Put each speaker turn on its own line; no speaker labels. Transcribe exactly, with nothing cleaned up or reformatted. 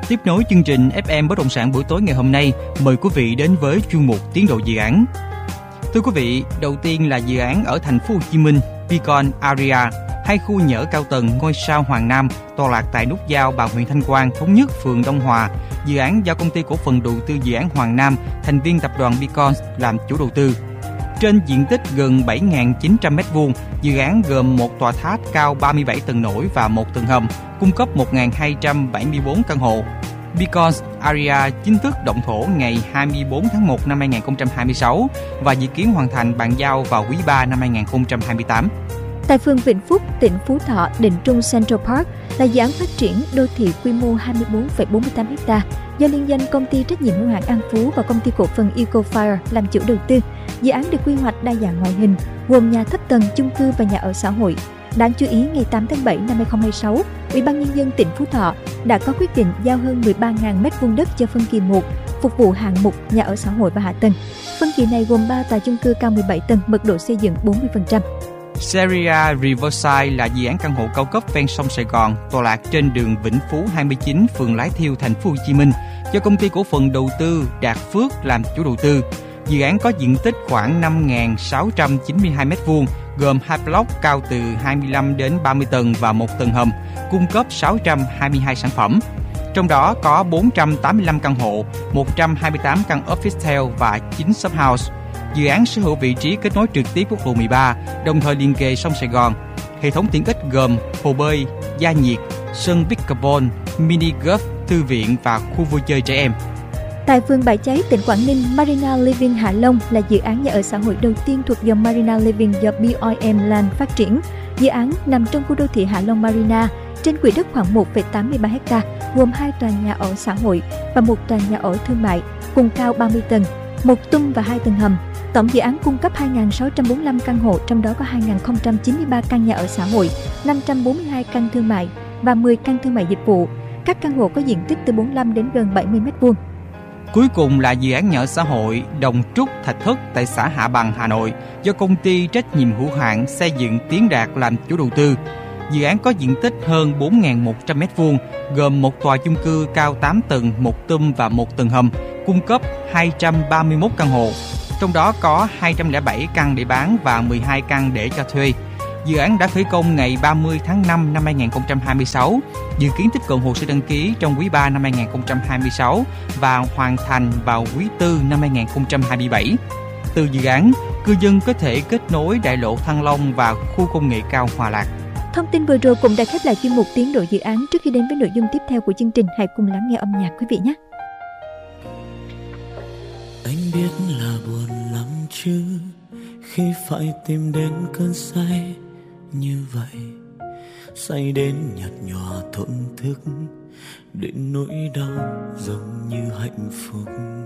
Tiếp nối chương trình ép em Bất động sản buổi tối ngày hôm nay, mời quý vị đến với chuyên mục tiến độ dự án. Thưa quý vị, đầu tiên là dự án ở thành phố Hồ Chí Minh, Beacon Area, hai khu nhà ở cao tầng ngôi sao Hoàng Nam, tọa lạc tại nút giao Bà Huyện Thanh Quan, Thống Nhất, phường Đông Hòa. Dự án do công ty cổ phần đầu tư dự án Hoàng Nam, thành viên tập đoàn Beacon làm chủ đầu tư. Trên diện tích gần bảy nghìn chín trăm mét vuông, dự án gồm một tòa tháp cao ba mươi bảy tầng nổi và một tầng hầm, cung cấp một nghìn hai trăm bảy mươi tư căn hộ. Beacon Area chính thức động thổ ngày hai mươi tư tháng một năm hai nghìn không trăm hai mươi sáu và dự kiến hoàn thành bàn giao vào quý ba năm hai nghìn không trăm hai mươi tám.
Tại phường Vĩnh Phúc, tỉnh Phú Thọ, Định Trung Central Park là dự án phát triển đô thị quy mô hai mươi tư phẩy bốn mươi tám héc ta do liên danh công ty trách nhiệm hữu hạn An Phú và công ty cổ phần Ecofire làm chủ đầu tư. Dự án được quy hoạch đa dạng ngoại hình, gồm nhà thấp tầng, chung cư và nhà ở xã hội. Đáng chú ý, ngày tám tháng bảy năm hai nghìn không trăm hai mươi sáu, Ủy ban Nhân dân tỉnh Phú Thọ đã có quyết định giao hơn mười ba nghìn mét vuông đất cho phân kỳ một, phục vụ hạng mục nhà ở xã hội và hạ tầng. Phân kỳ này gồm ba tòa chung cư cao mười bảy tầng, mật độ xây dựng bốn mươi phần trăm.
Seria Riverside là dự án căn hộ cao cấp ven sông Sài Gòn, tọa lạc trên đường Vĩnh Phú hai mươi chín, phường Lái Thiêu, thành phố Hồ Chí Minh, do công ty cổ phần đầu tư Đạt Phước làm chủ đầu tư. Dự án có diện tích khoảng năm nghìn sáu trăm chín mươi hai mét vuông, gồm hai block cao từ hai mươi lăm đến ba mươi tầng và một tầng hầm, cung cấp sáu trăm hai mươi hai sản phẩm. Trong đó có bốn trăm tám mươi lăm căn hộ, một trăm hai mươi tám căn office và chín shophouse. Dự án sở hữu vị trí kết nối trực tiếp quốc lộ mười ba, đồng thời liền kề sông Sài Gòn. Hệ thống tiện ích gồm hồ bơi, gia nhiệt, sân pickleball, mini golf, thư viện và khu vui chơi trẻ em.
Tại phường Bãi Cháy, tỉnh Quảng Ninh, Marina Living Hạ Long là dự án nhà ở xã hội đầu tiên thuộc dòng Marina Living do bê i em Land phát triển. Dự án nằm trong khu đô thị Hạ Long Marina, trên quỹ đất khoảng một phẩy tám mươi ba héc ta, gồm hai tòa nhà ở xã hội và một tòa nhà ở thương mại, cùng cao ba mươi tầng, một tung và hai tầng hầm. Tổng dự án cung cấp hai nghìn sáu trăm bốn mươi lăm căn hộ, trong đó có hai nghìn không trăm chín mươi ba căn nhà ở xã hội, năm trăm bốn mươi hai căn thương mại và mười căn thương mại dịch vụ. Các căn hộ có diện tích từ bốn mươi lăm đến gần bảy mươi mét vuông.
Cuối cùng là dự án nhà ở xã hội Đồng Trúc Thạch Thất tại xã Hạ Bằng, Hà Nội, do công ty trách nhiệm hữu hạn xây dựng Tiến Đạt làm chủ đầu tư. Dự án có diện tích hơn bốn nghìn một trăm mét vuông, gồm một tòa chung cư cao tám tầng, một tum và một tầng hầm, cung cấp hai trăm ba mươi mốt căn hộ. Trong đó có hai trăm lẻ bảy căn để bán và mười hai căn để cho thuê. Dự án đã khởi công ngày ba mươi tháng năm năm hai nghìn không trăm hai mươi sáu, dự kiến tiếp cận hồ sơ đăng ký trong quý ba năm hai nghìn không trăm hai mươi sáu và hoàn thành vào quý tư năm hai nghìn không trăm hai mươi bảy. Từ dự án, cư dân có thể kết nối đại lộ Thăng Long và khu công nghệ cao Hòa Lạc.
Thông tin vừa rồi cũng đã khép lại chuyên mục tiến độ dự án. Trước khi đến với nội dung tiếp theo của chương trình, hãy cùng lắng nghe âm nhạc quý vị nhé.
Anh biết là buồn lắm chứ, khi phải tìm đến cơn say như vậy, say đến nhạt nhòa thổn thức, đến nỗi đau giống như hạnh phúc.